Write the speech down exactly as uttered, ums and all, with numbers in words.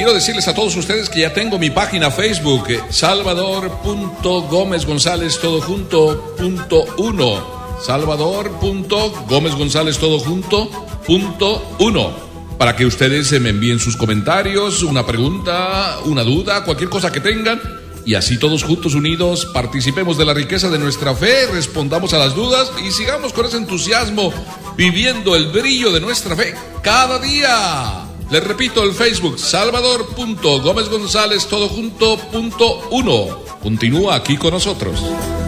quiero decirles a todos ustedes que ya tengo mi página Facebook, salvador punto gómez gonzález todo junto punto uno. salvador punto gómez gonzález todo junto punto uno, para que ustedes me envíen sus comentarios, una pregunta, una duda, cualquier cosa que tengan, y así todos juntos unidos participemos de la riqueza de nuestra fe, respondamos a las dudas y sigamos con ese entusiasmo viviendo el brillo de nuestra fe cada día. Les repito, el Facebook, salvador punto gómez gonzález todo junto punto uno. Continúa aquí con nosotros.